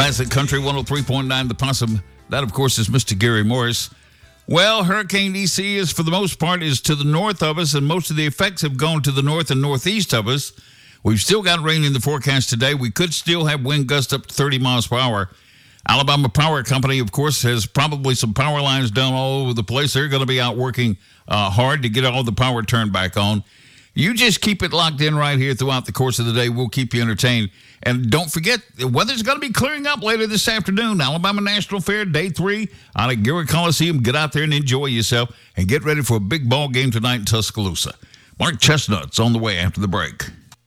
Classic Country 103.9 The Possum. That, of course, is Mr. Gary Morris. Well, Hurricane EC is, for the most part, is to the north of us, and most of the effects have gone to the north and northeast of us. We've still got rain in the forecast today. We could still have wind gusts up to 30 miles per hour. Alabama Power Company, of course, has probably some power lines down all over the place. They're going to be out working hard to get all the power turned back on. You just keep it locked in right here throughout the course of the day. We'll keep you entertained. And don't forget, the weather's going to be clearing up later this afternoon. Alabama National Fair, Day 3 out at Garrett Coliseum. Get out there and enjoy yourself and get ready for a big ball game tonight in Tuscaloosa. Mark Chestnut's on the way after the break.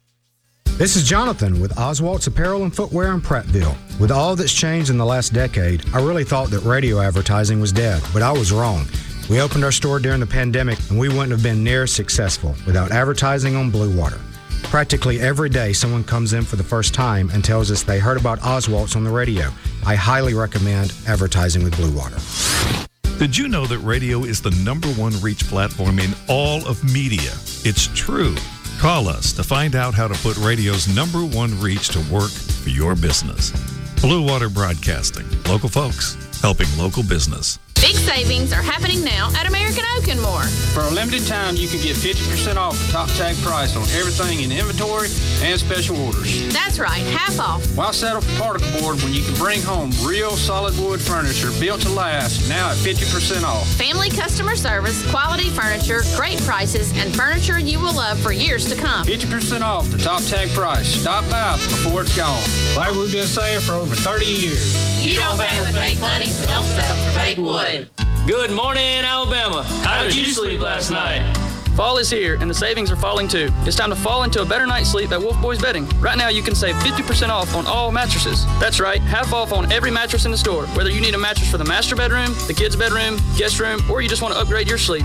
This is Jonathan with Oswalt's Apparel and Footwear in Prattville. With all that's changed in the last decade, I really thought that radio advertising was dead, but I was wrong. We opened our store during the pandemic, and we wouldn't have been near as successful without advertising on Blue Water. Practically every day, someone comes in for the first time and tells us they heard about Oswalt's on the radio. I highly recommend advertising with Blue Water. Did you know that radio is the #1 reach platform in all of media? It's true. Call us to find out how to put radio's #1 reach to work for your business. Blue Water Broadcasting. Local folks helping local business. Big savings are happening now at American Oak and More. For a limited time, you can get 50% off the top tag price on everything in inventory and special orders. That's right, half off. Why settle for particle board when you can bring home real solid wood furniture built to last, now at 50% off? Family customer service, quality furniture, great prices, and furniture you will love for years to come. 50% off the top tag price. Stop by before it's gone. Like we've been saying for over 30 years. You don't pay with fake money, so don't settle for fake wood. Good morning, Alabama. How did you sleep last night? Fall is here, and the savings are falling too. It's time to fall into a better night's sleep at Wolf Boys Bedding. Right now, you can save 50% off on all mattresses. That's right, half off on every mattress in the store. Whether you need a mattress for the master bedroom, the kids' bedroom, guest room, or you just want to upgrade your sleep.